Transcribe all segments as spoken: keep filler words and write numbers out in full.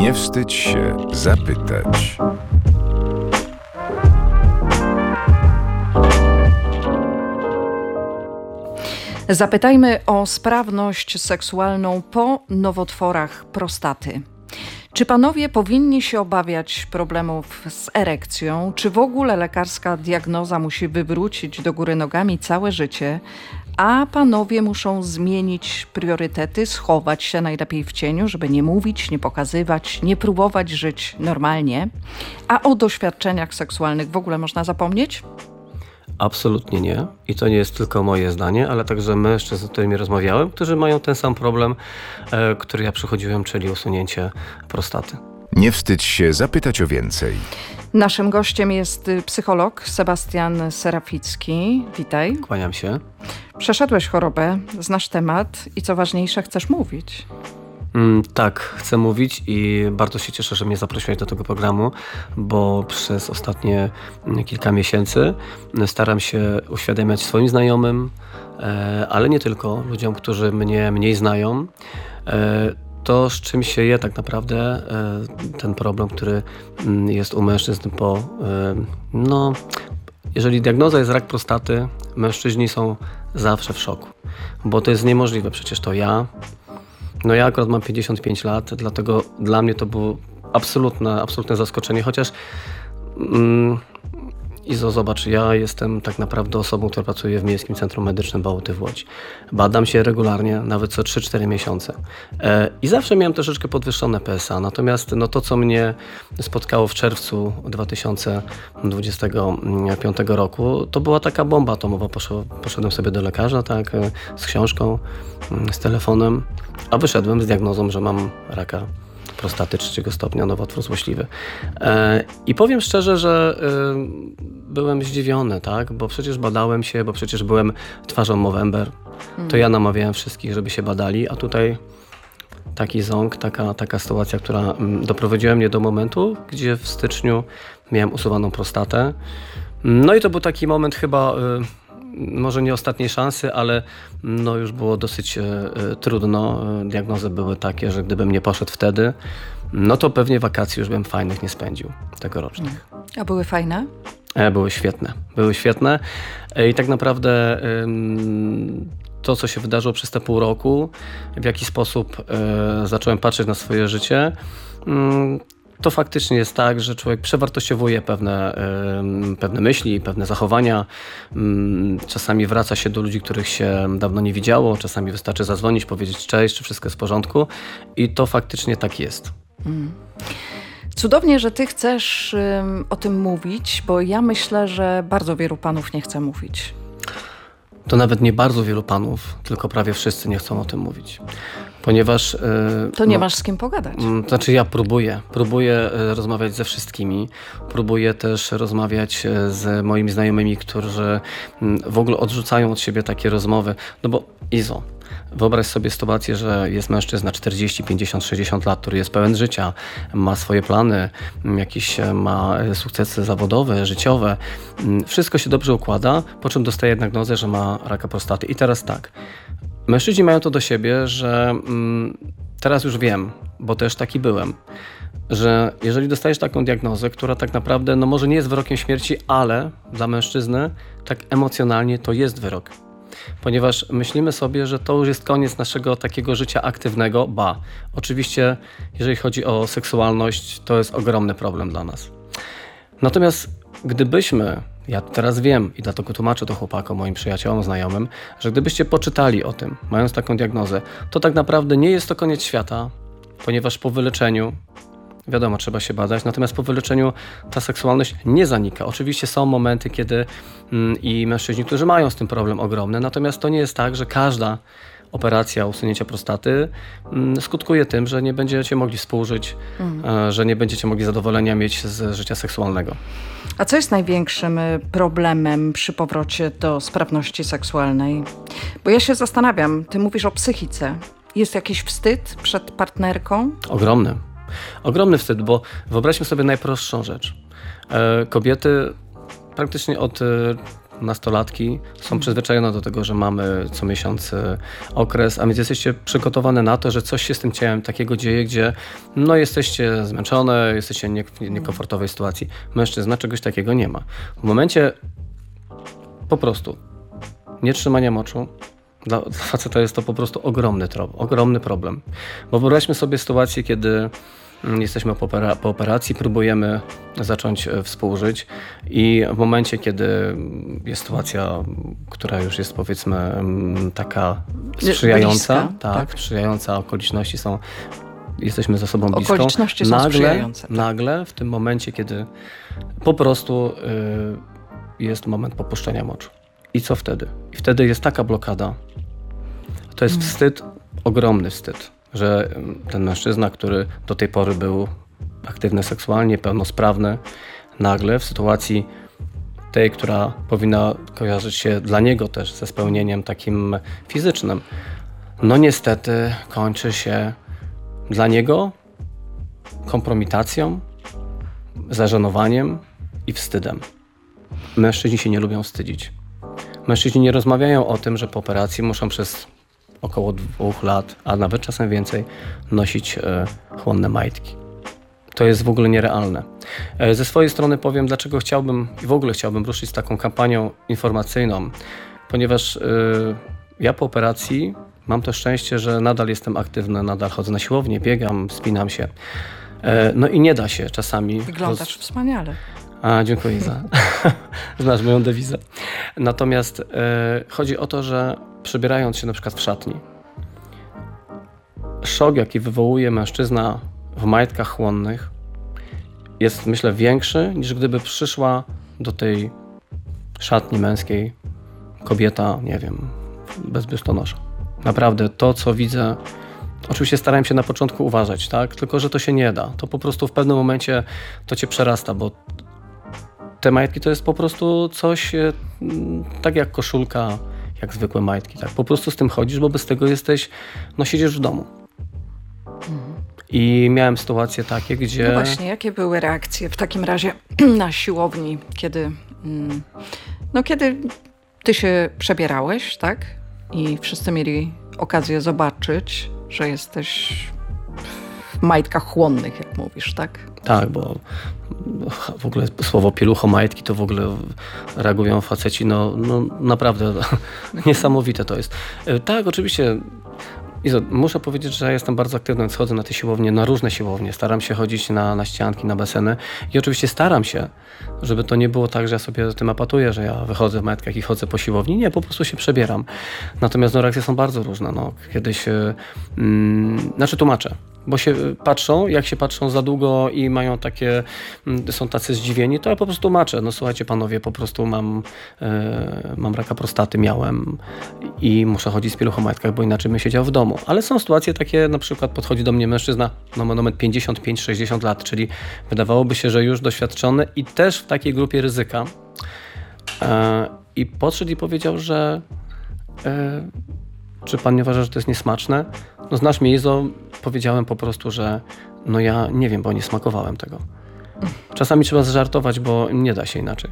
Nie wstydź się zapytać. Zapytajmy o sprawność seksualną po nowotworach prostaty. Czy panowie powinni się obawiać problemów z erekcją? Czy w ogóle lekarska diagnoza musi wywrócić do góry nogami całe życie? A panowie muszą zmienić priorytety, schować się najlepiej w cieniu, żeby nie mówić, nie pokazywać, nie próbować żyć normalnie. A o doświadczeniach seksualnych w ogóle można zapomnieć? Absolutnie nie. I to nie jest tylko moje zdanie, ale także mężczyzn, z którymi rozmawiałem, którzy mają ten sam problem, e, który ja przechodziłem, czyli usunięcie prostaty. Nie wstydź się zapytać o więcej. Naszym gościem jest psycholog Sebastian Seraficki. Witaj. Kłaniam się. Przeszedłeś chorobę, znasz temat i co ważniejsze, chcesz mówić. Mm, tak, chcę mówić i bardzo się cieszę, że mnie zaprosiłeś do tego programu, bo przez ostatnie kilka miesięcy staram się uświadamiać swoim znajomym, e, ale nie tylko, ludziom, którzy mnie mniej znają, e, to, z czym się je tak naprawdę e, ten problem, który m, jest u mężczyzn po... E, no, jeżeli diagnoza jest rak prostaty, mężczyźni są zawsze w szoku, bo to jest niemożliwe. Przecież to ja... No ja akurat mam pięćdziesiąt pięć lat, dlatego dla mnie to było absolutne, absolutne zaskoczenie, chociaż mm, Izo, zobacz, ja jestem tak naprawdę osobą, która pracuje w Miejskim Centrum Medycznym Bałoty w Łodzi. Badam się regularnie, nawet co trzy cztery miesiące. E, I zawsze miałem troszeczkę podwyższone P S A, natomiast no, to, co mnie spotkało w czerwcu dwa tysiące dwudziestego piątego roku, to była taka bomba atomowa. Poszedłem sobie do lekarza, tak, z książką, z telefonem, a wyszedłem z diagnozą, że mam raka prostaty trzeciego stopnia, nowotwór złośliwy. E, I powiem szczerze, że e, byłem zdziwiony, tak? Bo przecież badałem się, bo przecież byłem twarzą Movember. Hmm. To ja namawiałem wszystkich, żeby się badali, a tutaj taki ząg, taka, taka sytuacja, która m, doprowadziła mnie do momentu, gdzie w styczniu miałem usuwaną prostatę. No i to był taki moment chyba... E, może nie ostatniej szansy, ale no już było dosyć e, trudno. Diagnozy były takie, że gdybym nie poszedł wtedy, no to pewnie wakacji już bym fajnych nie spędził, tegorocznych. A były fajne? E, były świetne. Były świetne e, i tak naprawdę e, to, co się wydarzyło przez te pół roku, w jaki sposób e, zacząłem patrzeć na swoje życie, mm, to faktycznie jest tak, że człowiek przewartościowuje pewne, yy, pewne myśli, pewne zachowania. Yy, czasami wraca się do ludzi, których się dawno nie widziało. Czasami wystarczy zadzwonić, powiedzieć cześć, czy wszystko jest w porządku. I to faktycznie tak jest. Mm. Cudownie, że ty chcesz yy, o tym mówić, bo ja myślę, że bardzo wielu panów nie chce mówić. To nawet nie bardzo wielu panów, tylko prawie wszyscy nie chcą o tym mówić. Ponieważ... Yy, to nie no, masz z kim pogadać. To znaczy ja próbuję. Próbuję yy, rozmawiać ze wszystkimi. Próbuję też rozmawiać yy, z moimi znajomymi, którzy yy, w ogóle odrzucają od siebie takie rozmowy. No bo Izo, wyobraź sobie sytuację, że jest mężczyzna czterdzieści, pięćdziesiąt, sześćdziesiąt lat, który jest pełen życia, ma swoje plany, jakieś ma sukcesy zawodowe, życiowe. Wszystko się dobrze układa, po czym dostaje diagnozę, że ma raka prostaty. I teraz tak. Mężczyźni mają to do siebie, że mm, teraz już wiem, bo też taki byłem, że jeżeli dostajesz taką diagnozę, która tak naprawdę no może nie jest wyrokiem śmierci, ale dla mężczyzny tak emocjonalnie to jest wyrok. Ponieważ myślimy sobie, że to już jest koniec naszego takiego życia aktywnego, ba, oczywiście jeżeli chodzi o seksualność, to jest ogromny problem dla nas. Natomiast gdybyśmy, ja teraz wiem i dlatego tłumaczę to chłopakom, moim przyjaciołom, znajomym, że gdybyście poczytali o tym, mając taką diagnozę, to tak naprawdę nie jest to koniec świata, ponieważ po wyleczeniu, wiadomo, trzeba się badać, natomiast po wyleczeniu ta seksualność nie zanika. Oczywiście są momenty, kiedy mm, i mężczyźni, którzy mają z tym problem ogromny, natomiast to nie jest tak, że każda operacja usunięcia prostaty mm, skutkuje tym, że nie będziecie mogli współżyć, mm. e, że nie będziecie mogli zadowolenia mieć z życia seksualnego. A co jest największym problemem przy powrocie do sprawności seksualnej? Bo ja się zastanawiam, ty mówisz o psychice. Jest jakiś wstyd przed partnerką? Ogromny. Ogromny wstyd, bo wyobraźmy sobie najprostszą rzecz. E, kobiety praktycznie od nastolatki są przyzwyczajone do tego, że mamy co miesiąc okres, a więc jesteście przygotowane na to, że coś się z tym ciałem takiego dzieje, gdzie no jesteście zmęczone, jesteście nie, w niekomfortowej sytuacji. Mężczyzna czegoś takiego nie ma. W momencie po prostu nietrzymania moczu, dla faceta jest to po prostu ogromny, ogromny problem. Bo wyobraźmy sobie sytuację, kiedy jesteśmy po, opera- po operacji, próbujemy zacząć współżyć i w momencie, kiedy jest sytuacja, która już jest powiedzmy taka sprzyjająca, bliska, tak, tak. sprzyjająca, okoliczności są, jesteśmy ze sobą blisko. Okoliczności są nagle, sprzyjające. Tak. Nagle w tym momencie, kiedy po prostu y, jest moment popuszczenia moczu. I co wtedy? I wtedy jest taka blokada. To jest wstyd, ogromny wstyd, że ten mężczyzna, który do tej pory był aktywny seksualnie, pełnosprawny, nagle w sytuacji tej, która powinna kojarzyć się dla niego też ze spełnieniem takim fizycznym, no niestety kończy się dla niego kompromitacją, zażenowaniem i wstydem. Mężczyźni się nie lubią wstydzić. Mężczyźni nie rozmawiają o tym, że po operacji muszą przez około dwóch lat, a nawet czasem więcej, nosić e, chłonne majtki. To jest w ogóle nierealne. E, ze swojej strony powiem, dlaczego chciałbym i w ogóle chciałbym ruszyć z taką kampanią informacyjną, ponieważ e, ja po operacji mam to szczęście, że nadal jestem aktywny, nadal chodzę na siłownię, biegam, spinam się. E, no i nie da się czasami... Wyglądasz roz... wspaniale. A, dziękuję za. Znasz moją dewizę. Natomiast e, chodzi o to, że przebierając się na przykład w szatni, szok, jaki wywołuje mężczyzna w majtkach chłonnych, jest, myślę, większy, niż gdyby przyszła do tej szatni męskiej kobieta, nie wiem, bez biustonosza. Naprawdę to, co widzę, oczywiście starałem się na początku uważać, tak? Tylko że to się nie da. To po prostu w pewnym momencie to cię przerasta, bo te majtki to jest po prostu coś, tak jak koszulka, jak zwykłe majtki. Tak? Po prostu z tym chodzisz, bo bez tego jesteś, no siedzisz w domu. Mhm. I miałem sytuacje takie, gdzie... No właśnie, jakie były reakcje w takim razie na siłowni, kiedy, no kiedy ty się przebierałeś, tak? I wszyscy mieli okazję zobaczyć, że jesteś w majtkach chłonnych, jak mówisz, tak? Tak, bo w ogóle słowo pieluchomajtki to w ogóle reagują faceci, no, no naprawdę niesamowite to jest. Tak, oczywiście. Izo, muszę powiedzieć, że ja jestem bardzo aktywny, więc chodzę na te siłownie, na różne siłownie. Staram się chodzić na, na ścianki, na baseny i oczywiście staram się, żeby to nie było tak, że ja sobie tym apatuję, że ja wychodzę w majtkach i chodzę po siłowni. Nie, po prostu się przebieram. Natomiast no, reakcje są bardzo różne. No. Kiedyś, mm, znaczy tłumaczę, bo się patrzą, jak się patrzą za długo i mają takie, są tacy zdziwieni, to ja po prostu tłumaczę. No słuchajcie panowie, po prostu mam, e, mam raka prostaty, miałem i muszę chodzić z pieluchomajtkach, bo inaczej bym siedział w domu. Ale są sytuacje takie, na przykład podchodzi do mnie mężczyzna, no ma numer pięćdziesiąt pięć sześćdziesiąt lat, czyli wydawałoby się, że już doświadczony i też w takiej grupie ryzyka. E, I podszedł i powiedział, że e, czy pan nie uważa, że to jest niesmaczne? No znasz mnie, Izo, powiedziałem po prostu, że no ja nie wiem, bo nie smakowałem tego. Czasami trzeba zażartować, bo nie da się inaczej.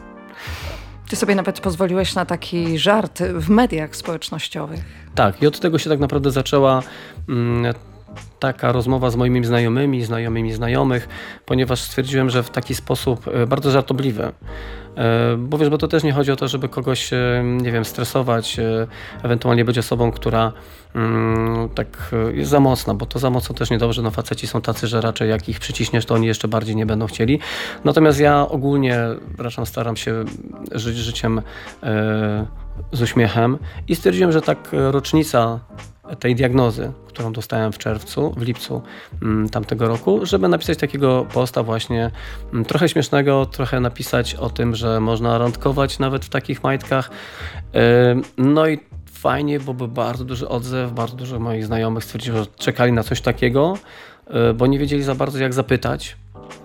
Ty sobie nawet pozwoliłeś na taki żart w mediach społecznościowych. Tak, i od tego się tak naprawdę zaczęła mm, taka rozmowa z moimi znajomymi, znajomymi znajomych, ponieważ stwierdziłem, że w taki sposób bardzo żartobliwy. Bo wiesz, bo to też nie chodzi o to, żeby kogoś, nie wiem, stresować, ewentualnie być osobą, która mm, tak jest za mocna, bo to za mocno też niedobrze. No faceci są tacy, że raczej jak ich przyciśniesz, to oni jeszcze bardziej nie będą chcieli. Natomiast ja ogólnie raczej staram się żyć życiem e, z uśmiechem i stwierdziłem, że tak rocznica tej diagnozy, którą dostałem w czerwcu, w lipcu m, tamtego roku, żeby napisać takiego posta właśnie m, trochę śmiesznego, trochę napisać o tym, że można randkować nawet w takich majtkach. Yy, no i fajnie, bo był bardzo duży odzew, bardzo dużo moich znajomych stwierdziło, że czekali na coś takiego, yy, bo nie wiedzieli za bardzo jak zapytać,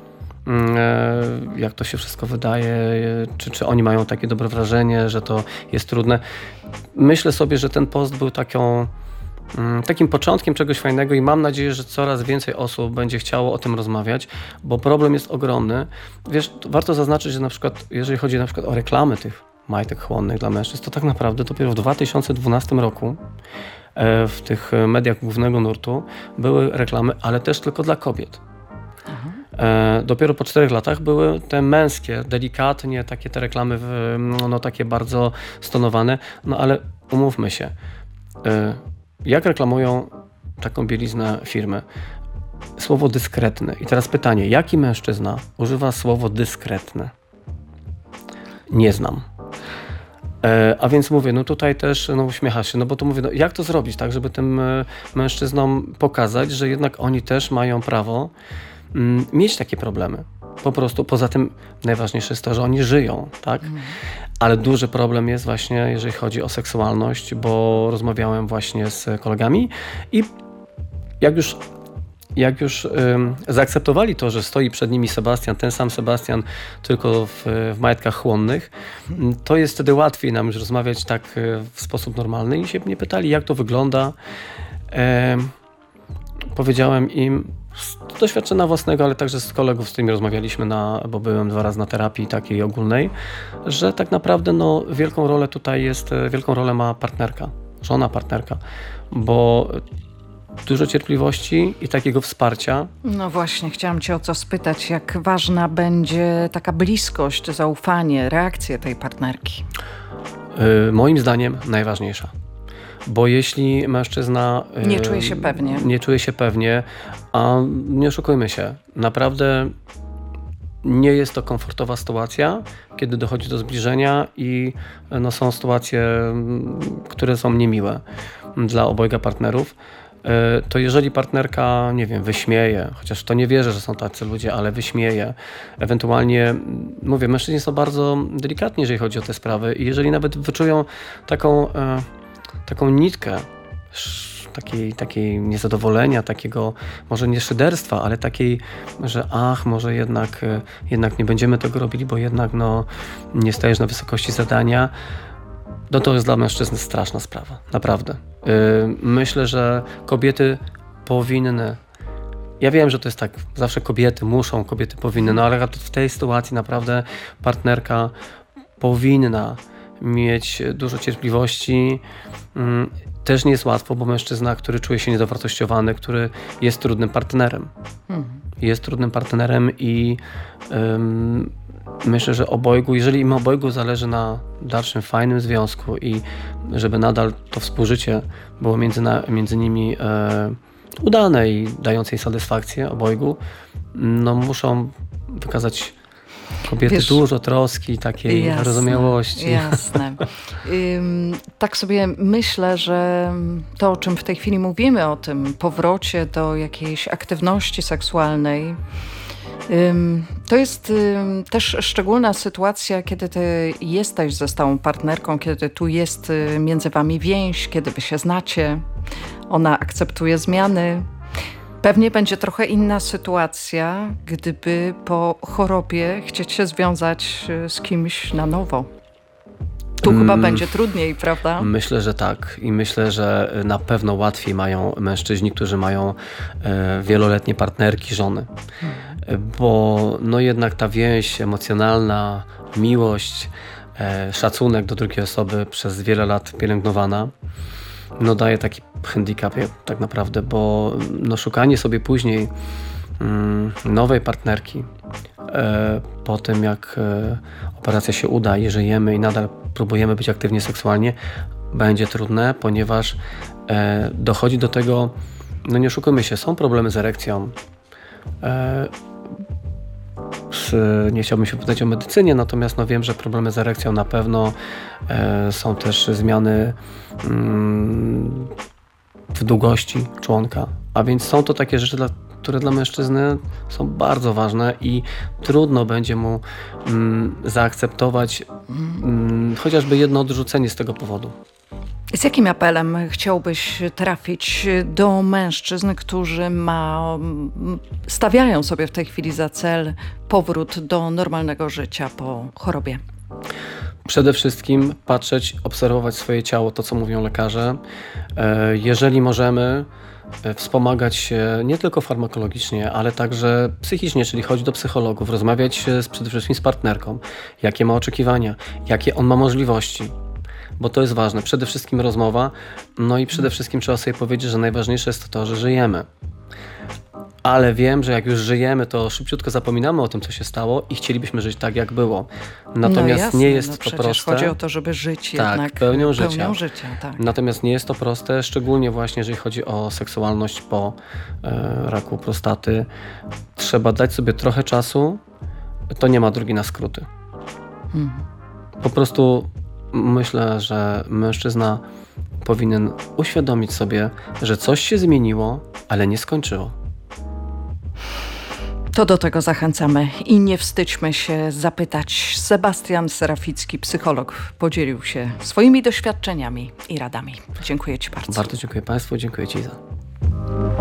yy, jak to się wszystko wydaje, yy, czy, czy oni mają takie dobre wrażenie, że to jest trudne. Myślę sobie, że ten post był taką takim początkiem czegoś fajnego i mam nadzieję, że coraz więcej osób będzie chciało o tym rozmawiać, bo problem jest ogromny. Wiesz, warto zaznaczyć, że na przykład, jeżeli chodzi na przykład o reklamy tych majtek chłonnych dla mężczyzn, to tak naprawdę dopiero w dwa tysiące dwunastym roku w tych mediach głównego nurtu były reklamy, ale też tylko dla kobiet. E, dopiero po czterech latach były te męskie, delikatnie takie te reklamy, no takie bardzo stonowane, no ale umówmy się, e, jak reklamują taką bieliznę firmy? Słowo dyskretne. I teraz pytanie, jaki mężczyzna używa słowo dyskretne? Nie znam. E, a więc mówię, no tutaj też no, uśmiechasz się, no bo to mówię, no, jak to zrobić, tak, żeby tym e, mężczyznom pokazać, że jednak oni też mają prawo m, mieć takie problemy. Po prostu, poza tym najważniejsze jest to, że oni żyją, tak? Mm. Ale duży problem jest właśnie, jeżeli chodzi o seksualność, bo rozmawiałem właśnie z kolegami i jak już Jak już ym, zaakceptowali to, że stoi przed nimi Sebastian, ten sam Sebastian, tylko w, w majtkach chłonnych, to jest wtedy łatwiej nam już rozmawiać tak y, w sposób normalny i się mnie pytali, jak to wygląda. E, powiedziałem im z doświadczenia własnego, ale także z kolegów, z którymi rozmawialiśmy, na, bo byłem dwa razy na terapii takiej ogólnej, że tak naprawdę no, wielką rolę tutaj jest, wielką rolę ma partnerka, żona partnerka, bo dużo cierpliwości i takiego wsparcia. No właśnie, chciałam cię o to spytać, jak ważna będzie taka bliskość, zaufanie, reakcje tej partnerki? Yy, moim zdaniem najważniejsza. Bo jeśli mężczyzna yy, nie czuje się pewnie, nie czuje się pewnie, a nie oszukujmy się, naprawdę nie jest to komfortowa sytuacja, kiedy dochodzi do zbliżenia i no, są sytuacje, które są niemiłe dla obojga partnerów. To jeżeli partnerka, nie wiem, wyśmieje, chociaż to nie wierzę, że są tacy ludzie, ale wyśmieje, ewentualnie, mówię, mężczyźni są bardzo delikatni, jeżeli chodzi o te sprawy i jeżeli nawet wyczują taką, e, taką nitkę takiej, takiej niezadowolenia, takiego może nie szyderstwa, ale takiej, że ach, może jednak, jednak nie będziemy tego robili, bo jednak no, nie stajesz na wysokości zadania, no to jest dla mężczyzn straszna sprawa, naprawdę. Yy, myślę, że kobiety powinny, ja wiem, że to jest tak, zawsze kobiety muszą, kobiety powinny, no ale w tej sytuacji naprawdę partnerka powinna mieć dużo cierpliwości. Yy, też nie jest łatwo, bo mężczyzna, który czuje się niedowartościowany, który jest trudnym partnerem. Mhm. Jest trudnym partnerem i yy, myślę, że obojgu, jeżeli im obojgu zależy na dalszym fajnym związku i żeby nadal to współżycie było między, na, między nimi e, udane i dające jej satysfakcję obojgu, no muszą wykazać kobiety Wiesz, dużo troski, takiej jasne, wyrozumiałości. Jasne. Ym, tak sobie myślę, że to, o czym w tej chwili mówimy, o tym powrocie do jakiejś aktywności seksualnej, to jest też szczególna sytuacja, kiedy ty jesteś ze stałą partnerką, kiedy tu jest między wami więź, kiedy wy się znacie, ona akceptuje zmiany. Pewnie będzie trochę inna sytuacja, gdyby po chorobie chcieć się związać z kimś na nowo. Tu hmm. chyba będzie trudniej, prawda? Myślę, że tak. I myślę, że na pewno łatwiej mają mężczyźni, którzy mają e, wieloletnie partnerki, żony. Hmm. Bo no jednak ta więź emocjonalna, miłość, e, szacunek do drugiej osoby przez wiele lat pielęgnowana, no daje taki handicap tak naprawdę, bo no szukanie sobie później mm, nowej partnerki e, po tym jak e, operacja się uda i żyjemy i nadal próbujemy być aktywnie seksualnie, będzie trudne, ponieważ e, dochodzi do tego, no nie oszukujmy się, są problemy z erekcją. E, z, nie chciałbym się pytać o medycynie, natomiast no wiem, że problemy z erekcją na pewno e, są też zmiany mm, w długości członka, a więc są to takie rzeczy, dla, które dla mężczyzny są bardzo ważne i trudno będzie mu mm, zaakceptować mm, chociażby jedno odrzucenie z tego powodu. Z jakim apelem chciałbyś trafić do mężczyzn, którzy ma, stawiają sobie w tej chwili za cel powrót do normalnego życia po chorobie? Przede wszystkim patrzeć, obserwować swoje ciało, to co mówią lekarze. Jeżeli możemy, wspomagać się nie tylko farmakologicznie, ale także psychicznie, czyli chodzić do psychologów, rozmawiać z, przede wszystkim z partnerką, jakie ma oczekiwania, jakie on ma możliwości, bo to jest ważne. Przede wszystkim rozmowa, no i przede wszystkim trzeba sobie powiedzieć, że najważniejsze jest to, że żyjemy. Ale wiem, że jak już żyjemy, to szybciutko zapominamy o tym, co się stało i chcielibyśmy żyć tak, jak było. Natomiast no jasne, nie jest no to przecież proste. chodzi o to, żeby żyć tak, jednak pełnią życia. pełnią życia tak. Natomiast nie jest to proste, szczególnie właśnie jeżeli chodzi o seksualność po e, raku prostaty. Trzeba dać sobie trochę czasu. To nie ma drogi na skróty. Hmm. Po prostu myślę, że mężczyzna powinien uświadomić sobie, że coś się zmieniło, ale nie skończyło. To do tego zachęcamy i nie wstydźmy się zapytać. Sebastian Seraficki, psycholog, podzielił się swoimi doświadczeniami i radami. Dziękuję Ci bardzo. Bardzo dziękuję Państwu, dziękuję Ci za.